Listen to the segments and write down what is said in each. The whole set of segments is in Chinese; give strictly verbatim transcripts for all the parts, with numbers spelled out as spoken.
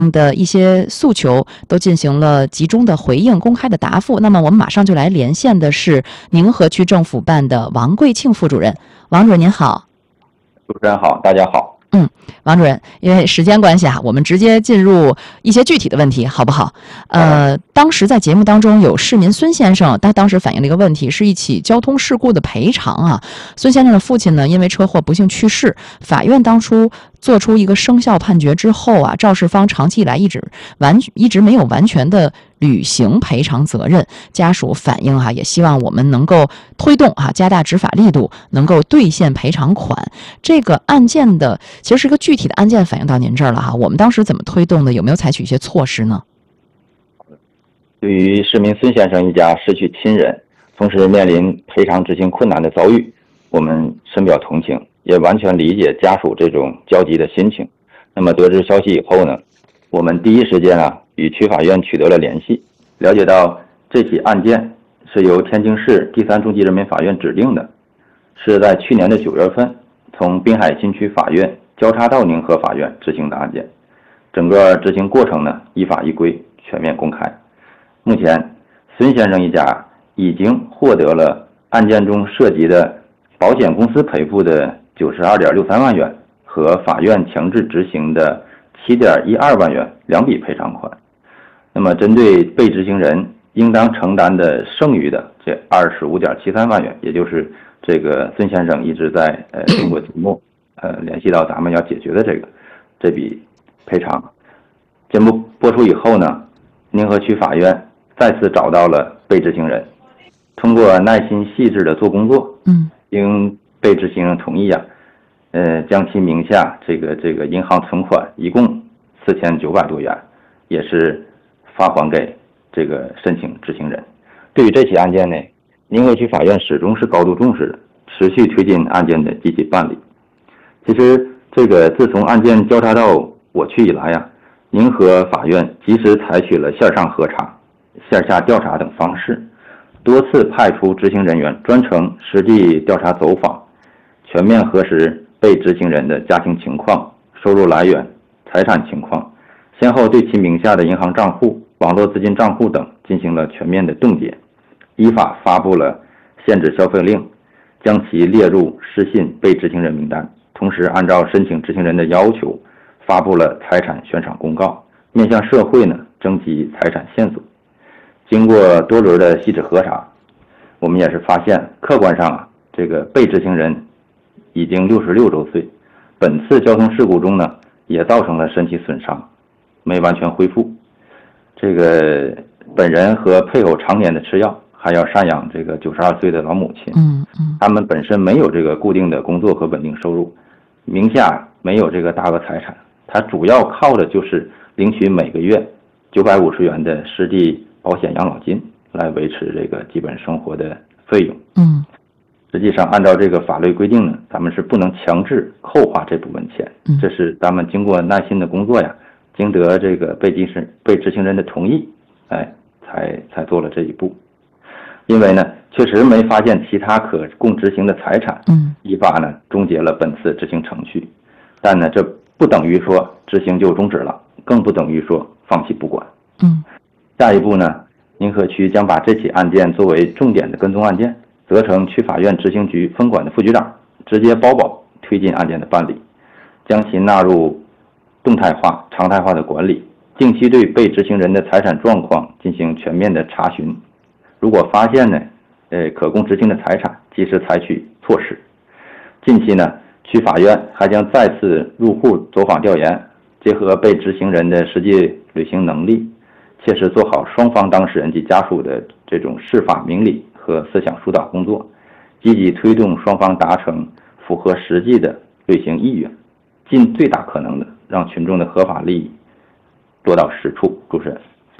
的一些诉求都进行了集中的回应、公开的答复。那么我们马上就来连线的是宁河区政府办的王贵庆副主任。王主任您好。 主持人好，大家好。 嗯，王主任，因为时间关系啊，我们直接进入一些具体的问题，好不好？呃，当时在节目当中有市民孙先生，他当时反映了一个问题，是一起交通事故的赔偿啊。孙先生的父亲呢，因为车祸不幸去世，法院当初做出一个生效判决之后啊，肇事方长期以来一直完一直没有完全的履行赔偿责任，家属反映啊，也希望我们能够推动啊，加大执法力度，能够兑现赔偿款。这个案件的其实是一个具体的案件反映到您这儿了哈，我们当时怎么推动的？有没有采取一些措施呢？ 对于市民孙先生一家失去亲人，同时面临赔偿执行困难的遭遇，我们深表同情，也完全理解家属这种焦急的心情。那么得知消息以后呢，我们第一时间啊与区法院取得了联系，了解到这起案件是由天津市第三中级人民法院指定的，是在去年的九月份从滨海新区法院交叉到宁河法院执行的案件。整个执行过程呢依法依规，全面公开。目前孙先生一家已经获得了案件中涉及的保险公司赔付的九十二点六三万元和法院强制执行的七点一二万元两笔赔偿款。那么针对被执行人应当承担的剩余的这二十五点七三万元，也就是这个孙先生一直在呃通过节目呃联系到咱们要解决的这个这笔赔偿。节目播出以后呢，宁河区法院再次找到了被执行人，通过耐心细致的做工作， 嗯， 经被执行人同意啊，呃，将其名下这个这个银行存款一共四千九百多元，也是发还给这个申请执行人。对于这起案件呢，宁河区法院始终是高度重视的，持续推进案件的积极办理。其实这个自从案件交叉到我区以来呀、啊，宁河法院及时采取了线上核查、线下调查等方式，多次派出执行人员专程实地调查走访，全面核实被执行人的家庭情况、收入来源、财产情况，先后对其名下的银行账户、网络资金账户等进行了全面的冻结，依法发布了限制消费令，将其列入失信被执行人名单，同时按照申请执行人的要求发布了财产悬赏公告，面向社会呢征集财产线索。经过多轮的细致核查，我们也是发现客观上啊，这个被执行人已经六十六周岁，本次交通事故中呢也造成了身体损伤，没完全恢复。这个本人和配偶常年的吃药，还要赡养这个九十二岁的老母亲。 嗯嗯， 他们本身没有这个固定的工作和稳定收入，名下没有这个大额财产，他主要靠的就是领取每个月九百五十元的实地保险养老金来维持这个基本生活的费用。 嗯， 实际上按照这个法律规定呢，咱们是不能强制扣划这部分钱， 嗯， 这是咱们经过耐心的工作呀，经得这个被执行被执行人的同意，哎，才才做了这一步。因为呢，确实没发现其他可供执行的财产， 嗯， 依法呢终结了本次执行程序。但呢，这不等于说执行就终止了，更不等于说放弃不管。 嗯， 下一步呢，宁河区将把这起案件作为重点的跟踪案件，责成区法院执行局分管的副局长直接包保推进案件的办理，将其纳入动态化、常态化的管理，定期对被执行人的财产状况进行全面的查询。如果发现呢，呃，可供执行的财产，及时采取措施。近期呢，区法院还将再次入户走访调研，结合被执行人的实际履行能力，切实做好双方当事人及家属的这种释法明理和思想疏导工作，积极推动双方达成符合实际的履行意愿，尽最大可能的让群众的合法利益落到实处。主持人。 嗯，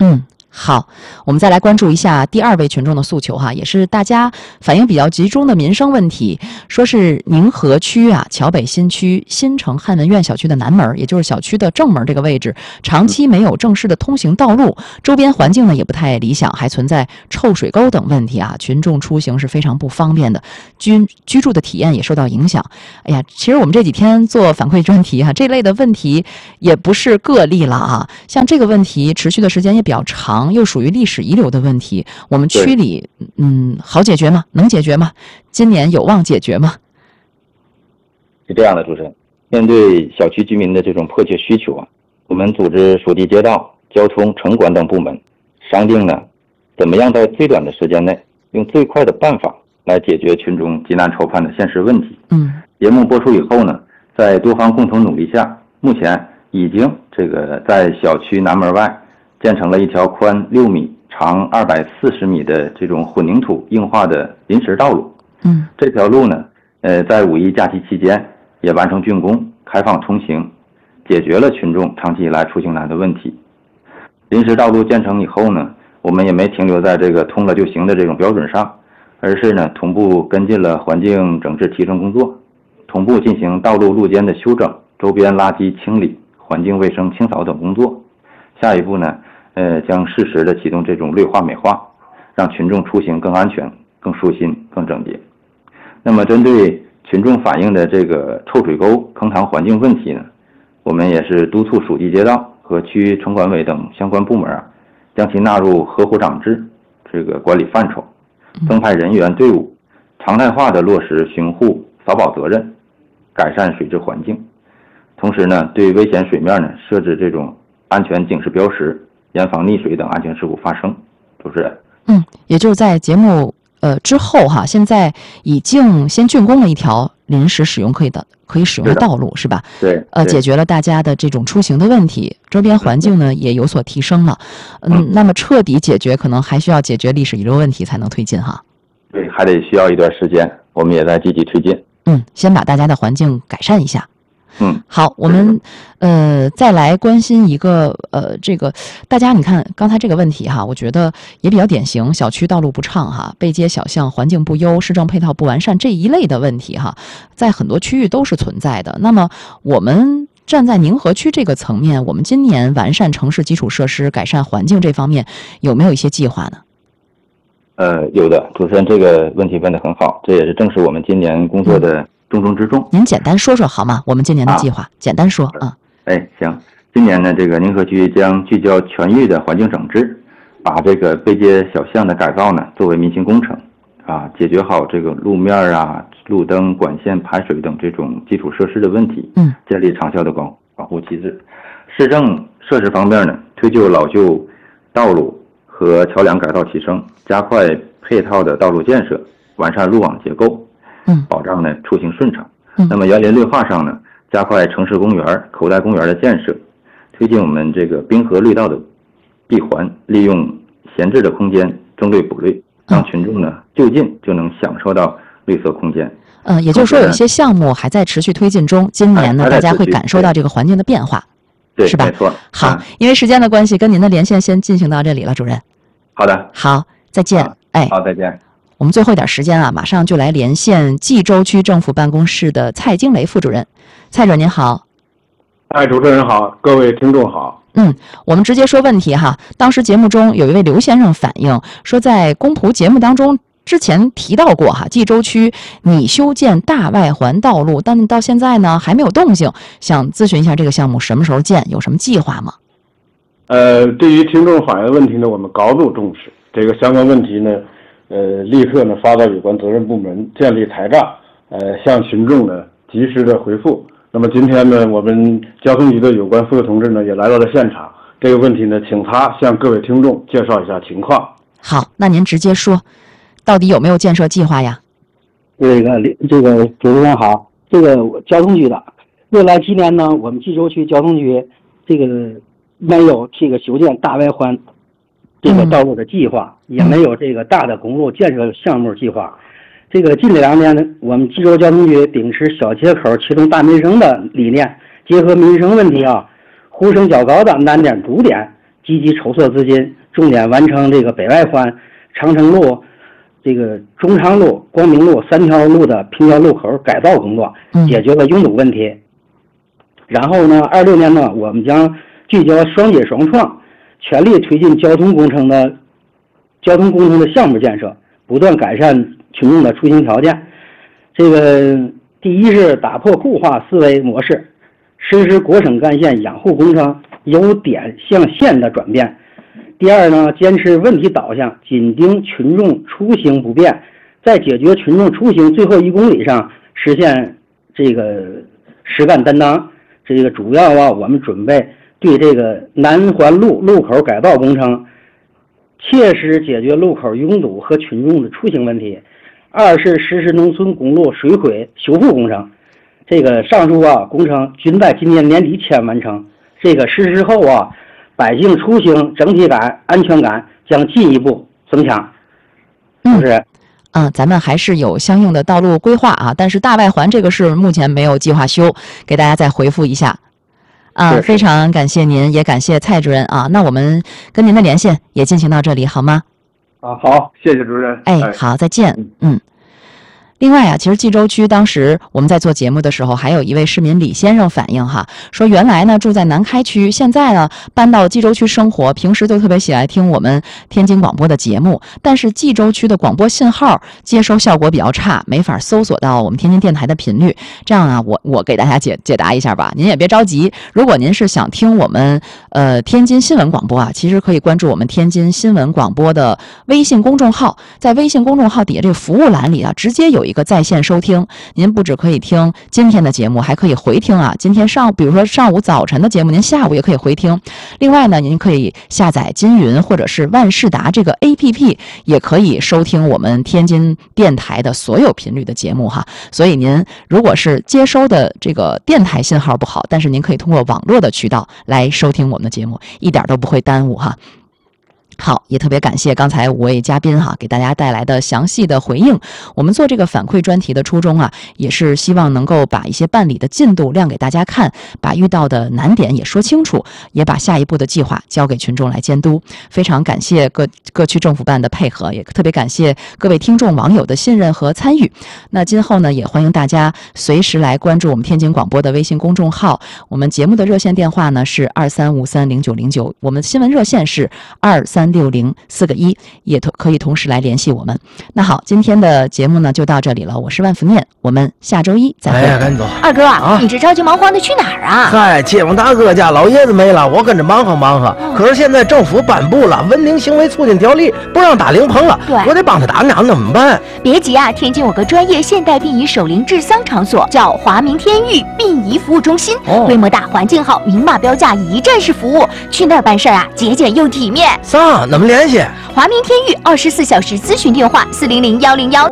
好，我们再来关注一下第二位群众的诉求哈，也是大家反映比较集中的民生问题，说是宁河区啊桥北新区新城汉文苑小区的南门，也就是小区的正门这个位置，长期没有正式的通行道路，周边环境呢也不太理想，还存在臭水沟等问题啊，群众出行是非常不方便的，居居住的体验也受到影响。哎呀，其实我们这几天做反馈专题哈，这类的问题也不是个例了啊，像这个问题持续的时间也比较长。又属于历史遗留的问题，我们区里嗯好解决吗？能解决吗？今年有望解决吗？ 是这样的，主持人，面对小区居民的这种迫切需求啊，我们组织属地街道、交通、城管等部门商定呢，怎么样在最短的时间内，用最快的办法来解决群众急难愁盼的现实问题。 嗯， 节目播出以后呢，在多方共同努力下，目前已经这个在小区南门外建成了一条宽六米、长二百四十米的这种混凝土硬化的临时道路。 嗯， 这条路呢，呃，在五一假期期间也完成竣工，开放通行，解决了群众长期以来出行难的问题。临时道路建成以后呢，我们也没停留在这个通了就行的这种标准上，而是呢，同步跟进了环境整治提升工作，同步进行道路路肩的修整、周边垃圾清理、环境卫生清扫等工作。下一步呢，呃，将适时的启动这种绿化美化，让群众出行更安全、更舒心、更整洁。那么，针对群众反映的这个臭水沟、坑塘环境问题呢，我们也是督促属地街道和区城管委等相关部门啊，将其纳入合伙长制这个管理范畴，增派人员队伍，常态化的落实巡护、扫保责任，改善水质环境。同时呢，对危险水面呢设置这种安全警示标识，严防溺水等安全事故发生。主持人， 嗯，也就是在节目呃之后哈，现在已经先竣工了一条临时使用可以的可以使用的道路，是吧？ 对， 呃，解决了大家的这种出行的问题，周边环境呢也有所提升了。嗯，那么彻底解决，可能还需要解决历史遗留问题才能推进哈。 对，还得需要一段时间，我们也在积极推进。 嗯，先把大家的环境改善一下。 嗯， 好，我们呃再来关心一个呃这个大家你看刚才这个问题哈，我觉得也比较典型，小区道路不畅哈，背街小巷环境不优，市政配套不完善这一类的问题哈，在很多区域都是存在的。那么我们站在宁河区这个层面，我们今年完善城市基础设施、改善环境这方面有没有一些计划呢？ 呃，有的，主持人这个问题问得很好，这也是正是我们今年工作的重中之重。 您简单说说好吗？我们今年的计划，啊、简单说啊。 哎，行，今年呢，这个宁河区将聚焦全域的环境整治，把这个背街小巷的改造呢作为民心工程，啊，解决好这个路面啊、路灯、管线、排水等这种基础设施的问题， 嗯， 建立长效的保保护机制。市政设施方面呢，推就老旧道路和桥梁改造提升，加快配套的道路建设，完善路网结构， 嗯， 保障呢出行顺畅。 嗯， 那么园林绿化上呢，加快城市公园、口袋公园的建设，推进我们这个滨河绿道的闭环，利用闲置的空间增绿补绿，让群众呢就近就能享受到绿色空间。 嗯，也就是说有一些项目还在持续推进中，今年呢、哎、大家会感受到这个环境的变化， 对， 是吧？ 没错。 好，因为时间的关系，跟您的连线先进行到这里了，主任。 好的， 好，再见。哎， 好，再见。 我们最后一点时间啊，马上就来连线冀州区政府办公室的蔡经雷副主任。蔡主任您好。 哎，主持人好，各位听众好。 嗯，我们直接说问题哈。当时节目中有一位刘先生反映说，在公仆节目当中之前提到过哈，冀州区拟修建大外环道路，但到现在呢还没有动静，想咨询一下这个项目什么时候建，有什么计划吗？ 呃，对于听众反映的问题呢，我们高度重视。这个相关问题呢，呃，立刻呢发到有关责任部门，建立台账，呃，向群众呢及时的回复。那么今天呢，我们交通局的有关负责同志呢也来到了现场。这个问题呢，请他向各位听众介绍一下情况。 好，那您直接说，到底有没有建设计划呀？ 这个这个主持人好，这个交通局的，未来几年呢，我们冀州区交通局这个没有这个修建大外环这个道路的计划，嗯、也没有这个大的公路建设项目计划。这个近两年呢，我们冀州交通局秉持小街口启动大民生的理念，结合民生问题啊，呼声较高的难点堵点，积极筹措资金， 重点完成这个北外环、长城路、这个中长路、光明路三条路的平交路口改造工作，解决了拥堵问题。嗯、然后呢，二六年呢，我们将聚焦双接双创，全力推进交通工程的交通工程的项目建设，不断改善群众的出行条件。这个第一是打破固化思维模式，实施国省干线养护工程由点向线的转变。第二呢，坚持问题导向，紧盯群众出行不便，在解决群众出行最后一公里上实现这个实干担当。这个主要啊，我们准备对这个南环路路口改造工程，切实解决路口拥堵和群众的出行问题。二是实施农村公路水轨修复工程，这个上述啊工程均在今年年底前完成。这个实施后啊，百姓出行整体感、安全感将进一步增强。 嗯， 是。 嗯，咱们还是有相应的道路规划啊，但是大外环这个是目前没有计划修，给大家再回复一下。啊，非常感谢您，也感谢蔡主任啊。那我们跟您的连线也进行到这里，好吗？ 啊，好，谢谢主任。 哎，好，再见。嗯。另外啊，其实冀州区当时我们在做节目的时候，还有一位市民李先生反映哈，说原来呢住在南开区，现在呢搬到冀州区生活，平时就特别喜爱听我们天津广播的节目，但是冀州区的广播信号接收效果比较差，没法搜索到我们天津电台的频率。这样啊，我我给大家解解答一下吧，您也别着急。如果您是想听我们呃天津新闻广播啊，其实可以关注我们天津新闻广播的微信公众号，在微信公众号底下这个服务栏里啊，直接有一个在线收听，您不只可以听今天的节目，还可以回听啊。今天上午，比如说上午早晨的节目，您下午也可以回听。另外呢，您可以下载金云或者是万事达这个 A P P， 也可以收听我们天津电台的所有频率的节目哈。所以您如果是接收的这个电台信号不好，但是您可以通过网络的渠道来收听我们的节目，一点都不会耽误哈。好，也特别感谢刚才五位嘉宾哈，给大家带来的详细的回应。我们做这个反馈专题的初衷啊，也是希望能够把一些办理的进度亮给大家看，把遇到的难点也说清楚，也把下一步的计划交给群众来监督。非常感谢各各区政府办的配合，也特别感谢各位听众网友的信任和参与。那今后呢，也欢迎大家随时来关注我们天津广播的微信公众号。我们节目的热线电话呢是二三五三零九零九，我们新闻热线是二三六零四个一，也可以同时来联系我们。那好，今天的节目呢就到这里了，我是万福念，我们下周一再会。 哎呀，赶紧走。 二哥啊， 你这着急忙慌的去哪儿啊？ 嗨，街坊大哥家老爷子没了，我跟着忙活忙活。 嗯、 可是现在政府颁布了文明行为促进条例，不让打灵棚了， 对， 我得帮他打两，怎么办？ 别急啊，天津有个专业现代殡仪守灵治丧场所，叫华明天域殡仪服务中心， 哦、 规模大，环境好，明码标价，一站式服务。去那儿办事啊，节俭又体面。 啥？怎么联系？ 华明天域二十四小时咨询电话：四零零幺零幺